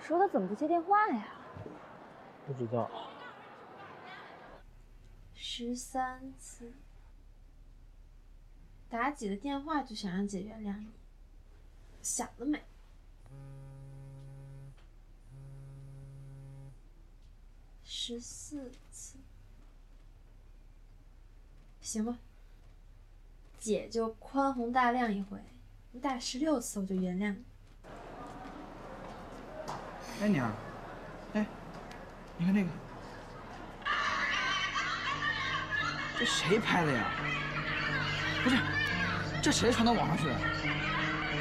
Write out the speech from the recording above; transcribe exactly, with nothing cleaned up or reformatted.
说他怎么不接电话呀？ 不知道。 十三次，打几个电话就想让姐原谅你，想得美！十四次，行吧，姐就宽宏大量一回，你打十六次我就原谅你。 哎娘，哎，你看那个，这谁拍的呀？不是，这谁传到网上去了？